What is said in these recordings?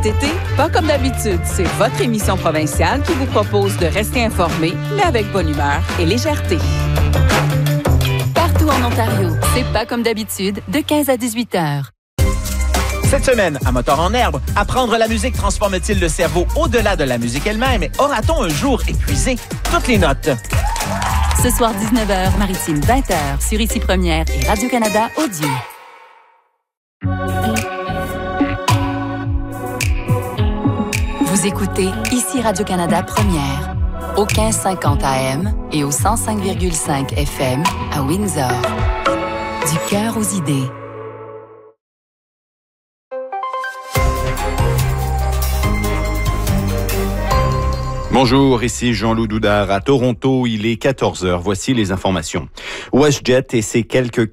Cet été, Pas comme d'habitude, c'est votre émission provinciale qui vous propose de rester informé, mais avec bonne humeur et légèreté. Partout en Ontario, c'est Pas comme d'habitude, de 15 à 18 heures. Cette semaine, à Moteur en herbe, apprendre la musique transforme-t-il le cerveau au-delà de la musique elle-même? Aura-t-on un jour épuisé toutes les notes? Ce soir, 19h, Maritime, 20h, sur Ici Première et Radio-Canada Audio. Vous écoutez Ici Radio-Canada Première, au 1550 AM et au 105,5 FM à Windsor. Du cœur aux idées. Bonjour, ici Jean-Loup Doudard. À Toronto, il est 14h. Voici les informations. WestJet et ses quelques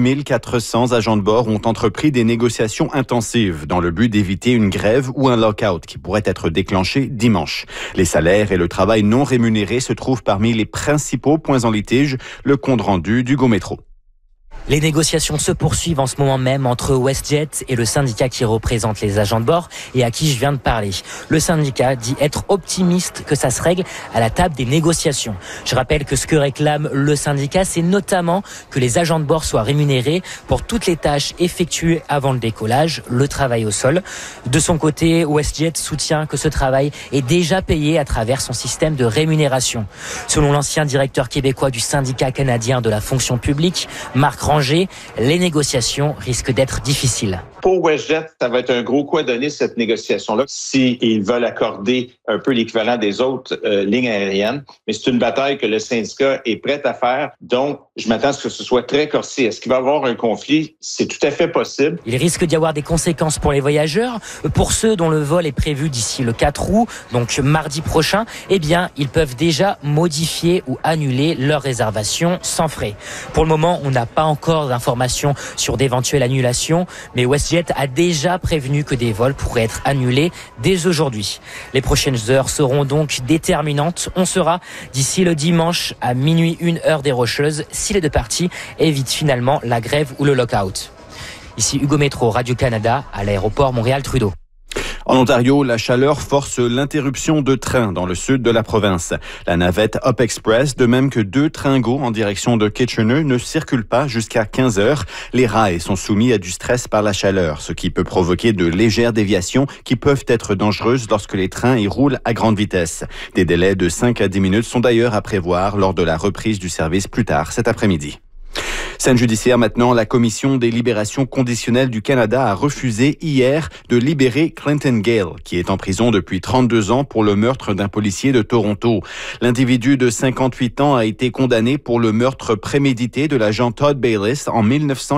4400 agents de bord ont entrepris des négociations intensives dans le but d'éviter une grève ou un lockout qui pourrait être déclenché dimanche. Les salaires et le travail non rémunéré se trouvent parmi les principaux points en litige, le compte rendu d'Hugo Métro. Les négociations se poursuivent en ce moment même entre WestJet et le syndicat qui représente les agents de bord et à qui je viens de parler. Le syndicat dit être optimiste que ça se règle à la table des négociations. Je rappelle que ce que réclame le syndicat, c'est notamment que les agents de bord soient rémunérés pour toutes les tâches effectuées avant le décollage, le travail au sol. De son côté, WestJet soutient que ce travail est déjà payé à travers son système de rémunération. Selon l'ancien directeur québécois du syndicat canadien de la fonction publique, Marc Ranger, les négociations risquent d'être difficiles. Pour WestJet, ça va être un gros coup à donner cette négociation-là s'ils veulent accorder un peu l'équivalent des autres lignes aériennes. Mais c'est une bataille que le syndicat est prêt à faire. Donc, je m'attends à ce que ce soit très corsé. Est-ce qu'il va y avoir un conflit? C'est tout à fait possible. Il risque d'y avoir des conséquences pour les voyageurs. Pour ceux dont le vol est prévu d'ici le 4 août, donc mardi prochain, eh bien, ils peuvent déjà modifier ou annuler leur réservation sans frais. Pour le moment, on n'a pas encore d'informations sur d'éventuelles annulations, mais WestJet a déjà prévenu que des vols pourraient être annulés dès aujourd'hui. Les prochaines heures seront donc déterminantes. On sera d'ici le dimanche à minuit 1 heure des Rocheuses si les deux parties évitent finalement la grève ou le lockout. Ici Hugo Métro, Radio-Canada, à l'aéroport Montréal-Trudeau. En Ontario, la chaleur force l'interruption de trains dans le sud de la province. La navette Up Express, de même que 2 trains GO en direction de Kitchener, ne circulent pas jusqu'à 15 heures. Les rails sont soumis à du stress par la chaleur, ce qui peut provoquer de légères déviations qui peuvent être dangereuses lorsque les trains y roulent à grande vitesse. Des délais de 5 à 10 minutes sont d'ailleurs à prévoir lors de la reprise du service plus tard cet après-midi. Scène judiciaire maintenant, la Commission des libérations conditionnelles du Canada a refusé hier de libérer Clinton Gale, qui est en prison depuis 32 ans pour le meurtre d'un policier de Toronto. L'individu de 58 ans a été condamné pour le meurtre prémédité de l'agent Todd Bayliss en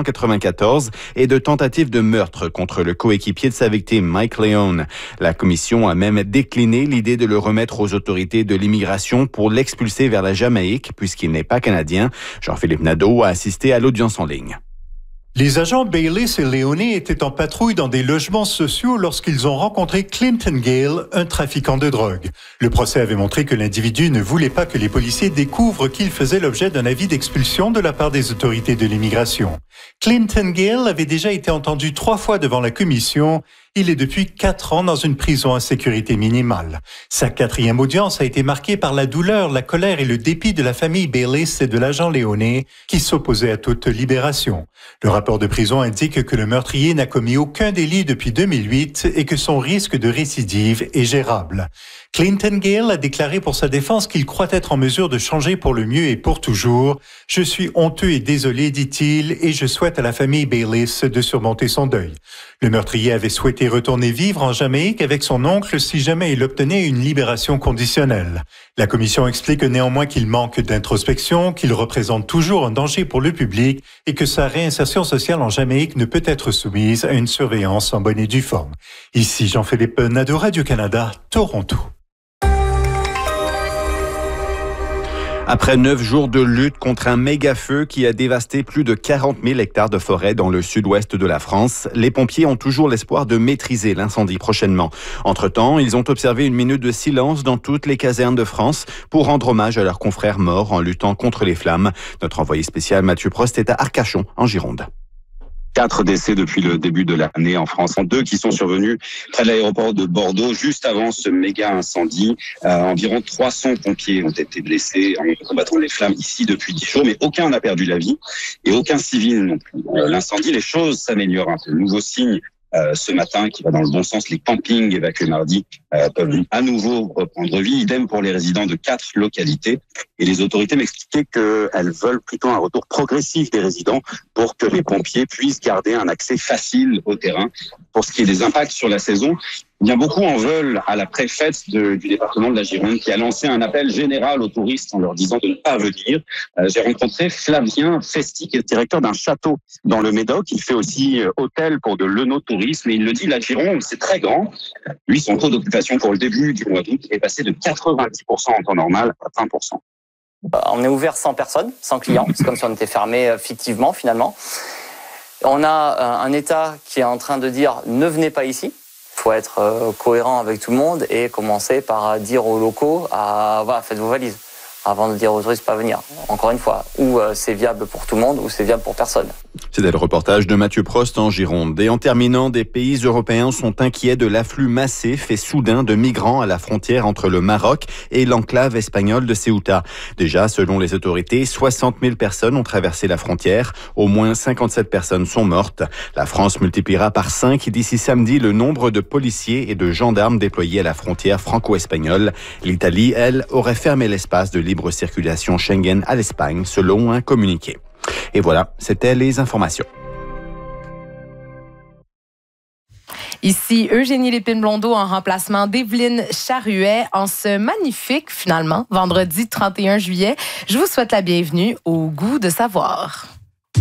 1994 et de tentative de meurtre contre le coéquipier de sa victime, Mike Leone. La Commission a même décliné l'idée de le remettre aux autorités de l'immigration pour l'expulser vers la Jamaïque, puisqu'il n'est pas canadien. Jean-Philippe Nadeau a assisté à l'audience en ligne. Les agents Bayliss et Leone étaient en patrouille dans des logements sociaux lorsqu'ils ont rencontré Clinton Gale, un trafiquant de drogue. Le procès avait montré que l'individu ne voulait pas que les policiers découvrent qu'il faisait l'objet d'un avis d'expulsion de la part des autorités de l'immigration. Clinton Gale avait déjà été entendu 3 fois devant la commission. Il est depuis 4 ans dans une prison à sécurité minimale. Sa 4e audience a été marquée par la douleur, la colère et le dépit de la famille Bayliss et de l'agent Leone qui s'opposait à toute libération. Le rapport de prison indique que le meurtrier n'a commis aucun délit depuis 2008 et que son risque de récidive est gérable. Clinton Gale a déclaré pour sa défense qu'il croit être en mesure de changer pour le mieux et pour toujours. « Je suis honteux et désolé, dit-il, et je souhaite à la famille Bayliss de surmonter son deuil. » Le meurtrier avait souhaité retourner vivre en Jamaïque avec son oncle si jamais il obtenait une libération conditionnelle. La commission explique néanmoins qu'il manque d'introspection, qu'il représente toujours un danger pour le public et que sa réinsertion sociale en Jamaïque ne peut être soumise à une surveillance en bonne et due forme. Ici Jean-Philippe Nadeau, Radio-Canada, Toronto. Après 9 jours de lutte contre un méga-feu qui a dévasté plus de 40 000 hectares de forêt dans le sud-ouest de la France, les pompiers ont toujours l'espoir de maîtriser l'incendie prochainement. Entre-temps, ils ont observé une minute de silence dans toutes les casernes de France pour rendre hommage à leurs confrères morts en luttant contre les flammes. Notre envoyé spécial Mathieu Prost est à Arcachon, en Gironde. 4 décès depuis le début de l'année en France, 2 qui sont survenus près de l'aéroport de Bordeaux juste avant ce méga incendie. Environ 300 pompiers ont été blessés en combattant les flammes ici depuis 10 jours, mais aucun n'a perdu la vie et aucun civil non plus. L'incendie, les choses s'améliorent un peu. Nouveau signe ce matin qui va dans le bon sens. Les campings évacués mardi peuvent à nouveau reprendre vie. Idem pour les résidents de 4 localités. Et les autorités m'expliquaient qu'elles veulent plutôt un retour progressif des résidents pour que les pompiers puissent garder un accès facile au terrain. Pour ce qui est des impacts sur la saison, bien beaucoup en veulent à la préfète du département de la Gironde qui a lancé un appel général aux touristes en leur disant de ne pas venir. J'ai rencontré Flavien Festi, qui est directeur d'un château dans le Médoc. Il fait aussi hôtel pour de l'œnotourisme et il le dit, la Gironde, c'est très grand. Lui, son taux d'occupation pour le début du mois d'août est passé de 90% en temps normal à 20%. On est ouvert sans personne, sans clients. C'est comme si on était fermé fictivement finalement. On a un État qui est en train de dire ne venez pas ici. Il faut être cohérent avec tout le monde et commencer par dire aux locaux voilà, faites vos valises avant de dire aux touristes pas venir. Encore une fois, ou c'est viable pour tout le monde ou c'est viable pour personne. C'était le reportage de Mathieu Prost en Gironde. Et en terminant, des pays européens sont inquiets de l'afflux massif et soudain de migrants à la frontière entre le Maroc et l'enclave espagnole de Ceuta. Déjà, selon les autorités, 60 000 personnes ont traversé la frontière. Au moins 57 personnes sont mortes. La France multipliera par 5 d'ici samedi le nombre de policiers et de gendarmes déployés à la frontière franco-espagnole. L'Italie, elle, aurait fermé l'espace de libre circulation Schengen à l'Espagne, selon un communiqué. Et voilà, c'était les informations. Ici, Eugénie Lépine-Blondeau en remplacement d'Evelyne Charruet en ce magnifique, finalement, vendredi 31 juillet. Je vous souhaite la bienvenue au Goût de savoir.